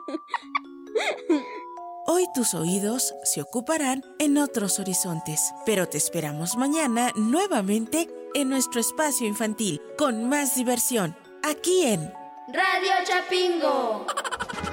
Hoy tus oídos se ocuparán en otros horizontes, pero te esperamos mañana nuevamente en nuestro espacio infantil, con más diversión, aquí en Radio Chapingo.